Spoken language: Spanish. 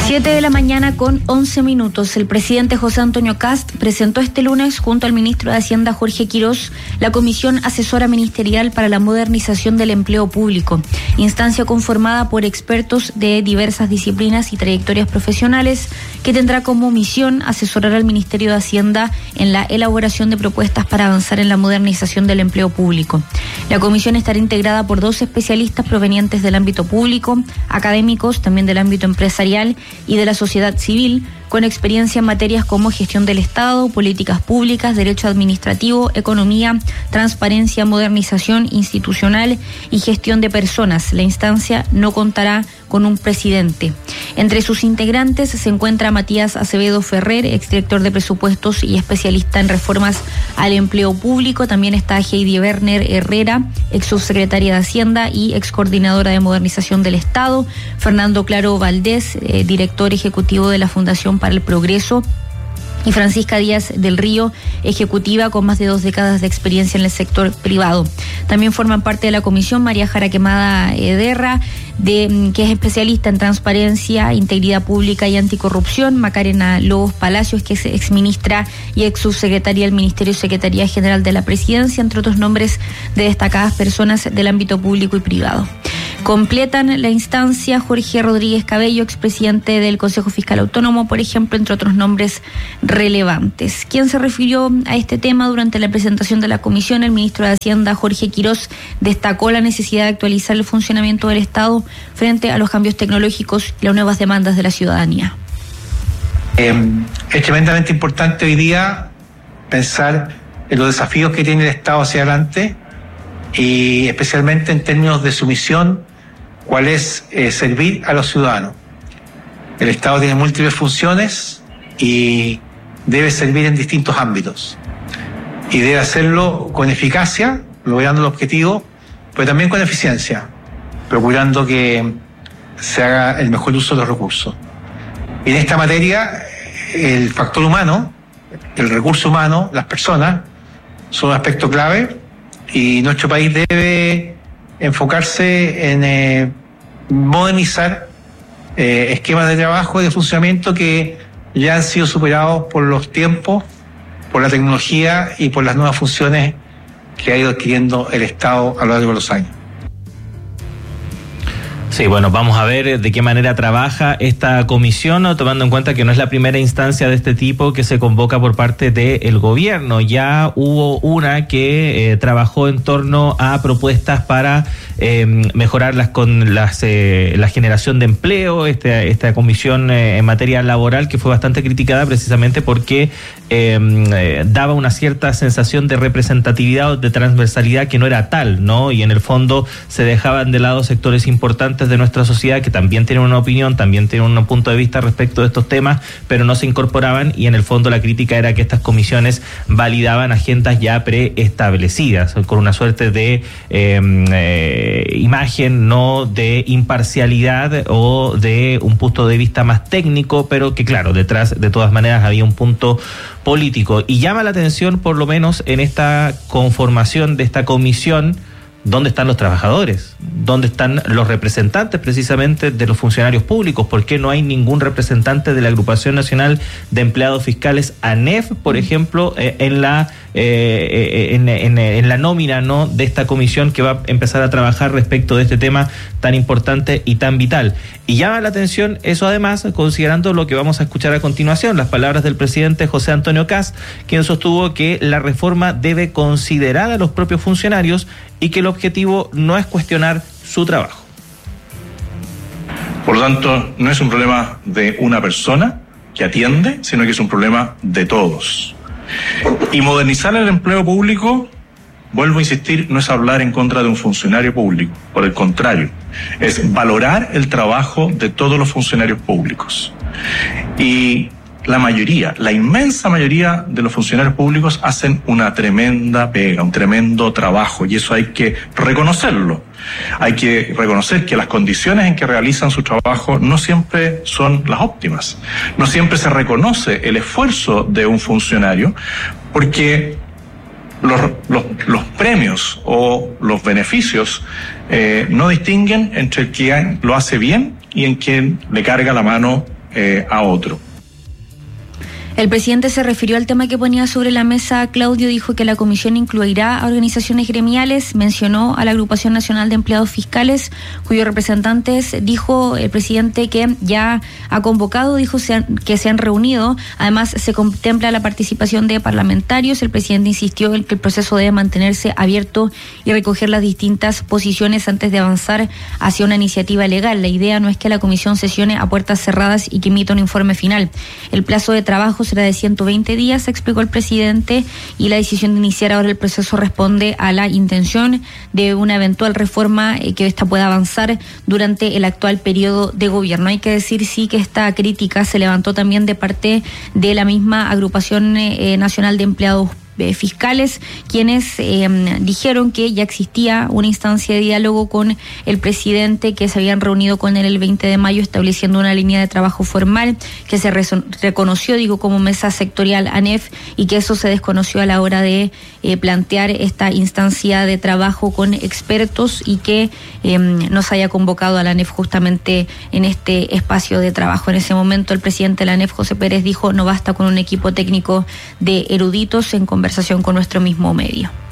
7:11 a.m. El presidente José Antonio Kast presentó este lunes, junto al ministro de Hacienda Jorge Quirós, la Comisión Asesora Ministerial para la Modernización del Empleo Público, instancia conformada por expertos de diversas disciplinas y trayectorias profesionales, que tendrá como misión asesorar al Ministerio de Hacienda en la elaboración de propuestas para avanzar en la modernización del empleo público. La comisión estará integrada por 2 especialistas provenientes del ámbito público, académicos, también del ámbito empresarial y de la sociedad civil, con experiencia en materias como gestión del Estado, políticas públicas, derecho administrativo, economía, transparencia, modernización institucional y gestión de personas. La instancia no contará con un presidente. Entre sus integrantes se encuentra Matías Acevedo Ferrer, exdirector de presupuestos y especialista en reformas al empleo público. También está Heidi Werner Herrera, ex subsecretaria de Hacienda y ex coordinadora de modernización del Estado. Fernando Claro Valdés, director ejecutivo de la Fundación para el Progreso, y Francisca Díaz del Río, ejecutiva con más de 2 décadas de experiencia en el sector privado. También forman parte de la comisión María Jara Quemada Ederra, que es especialista en transparencia, integridad pública y anticorrupción; Macarena Lobos Palacios, que es exministra y ex subsecretaria del Ministerio y Secretaría General de la Presidencia, entre otros nombres de destacadas personas del ámbito público y privado. Completan la instancia Jorge Rodríguez Cabello, expresidente del Consejo Fiscal Autónomo, por ejemplo, entre otros nombres relevantes. ¿Quién se refirió a este tema durante la presentación de la comisión? El ministro de Hacienda, Jorge Quirós, destacó la necesidad de actualizar el funcionamiento del Estado frente a los cambios tecnológicos y las nuevas demandas de la ciudadanía. Es tremendamente importante hoy día pensar en los desafíos que tiene el Estado hacia adelante, y especialmente en términos de su misión, cuál es servir a los ciudadanos. El Estado tiene múltiples funciones y debe servir en distintos ámbitos, y debe hacerlo con eficacia, logrando el objetivo, pero también con eficiencia, procurando que se haga el mejor uso de los recursos. Y en esta materia, el factor humano, el recurso humano, las personas, son un aspecto clave, y nuestro país debe enfocarse en modernizar esquemas de trabajo y de funcionamiento que ya han sido superados por los tiempos, por la tecnología y por las nuevas funciones que ha ido adquiriendo el Estado a lo largo de los años. Sí, bueno, vamos a ver de qué manera trabaja esta comisión, tomando en cuenta que no es la primera instancia de este tipo que se convoca por parte del gobierno. Ya hubo una que trabajó en torno a propuestas para mejorar la generación de empleo, esta comisión en materia laboral, que fue bastante criticada precisamente porque daba una cierta sensación de representatividad o de transversalidad que no era tal, ¿no? Y en el fondo se dejaban de lado sectores importantes de nuestra sociedad que también tienen una opinión, también tienen un punto de vista respecto de estos temas, pero no se incorporaban, y en el fondo la crítica era que estas comisiones validaban agendas ya preestablecidas, con una suerte de imagen, no de imparcialidad o de un punto de vista más técnico, pero que claro, detrás de todas maneras había un punto político. Y llama la atención, por lo menos en esta conformación de esta comisión, ¿dónde están los trabajadores? ¿Dónde están los representantes precisamente de los funcionarios públicos? ¿Por qué no hay ningún representante de la Agrupación Nacional de Empleados Fiscales, ANEF, por ejemplo, en la nómina, ¿no?, de esta comisión que va a empezar a trabajar respecto de este tema tan importante y tan vital? Y llama la atención eso, además, considerando lo que vamos a escuchar a continuación, las palabras del presidente José Antonio Kast, quien sostuvo que la reforma debe considerar a los propios funcionarios y que el objetivo no es cuestionar su trabajo. Por lo tanto, no es un problema de una persona que atiende, sino que es un problema de todos. Y modernizar el empleo público, vuelvo a insistir, no es hablar en contra de un funcionario público, por el contrario, es valorar el trabajo de todos los funcionarios públicos. Y la inmensa mayoría de los funcionarios públicos hacen una tremenda pega, un tremendo trabajo, y eso hay que reconocerlo. Hay que reconocer que las condiciones en que realizan su trabajo no siempre son las óptimas. No siempre se reconoce el esfuerzo de un funcionario, porque los premios o los beneficios no distinguen entre el que lo hace bien y en quien le carga la mano a otro. El presidente se refirió al tema que ponía sobre la mesa. Claudio dijo que la comisión incluirá a organizaciones gremiales, mencionó a la Agrupación Nacional de Empleados Fiscales, cuyos representantes, dijo el presidente, que ya ha convocado, dijo que se han reunido. Además, se contempla la participación de parlamentarios. El presidente insistió en que el proceso debe mantenerse abierto y recoger las distintas posiciones antes de avanzar hacia una iniciativa legal. La idea no es que la comisión sesione a puertas cerradas y que emita un informe final. El plazo de trabajo será de 120 días, explicó el presidente, y la decisión de iniciar ahora el proceso responde a la intención de una eventual reforma que esta pueda avanzar durante el actual periodo de gobierno. Hay que decir, sí, que esta crítica se levantó también de parte de la misma Agrupación Nacional de Empleados Fiscales, quienes dijeron que ya existía una instancia de diálogo con el presidente, que se habían reunido con él el 20 de mayo estableciendo una línea de trabajo formal que se reconoció, como mesa sectorial ANEF, y que eso se desconoció a la hora de plantear esta instancia de trabajo con expertos, y que no se haya convocado a la ANEF justamente en este espacio de trabajo. En ese momento el presidente de la ANEF, José Pérez, dijo: no basta con un equipo técnico de eruditos, en conversación con nuestro mismo medio.